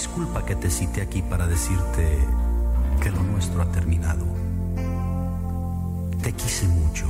disculpa que te cité aquí para decirte que lo nuestro ha terminado. Te quise mucho.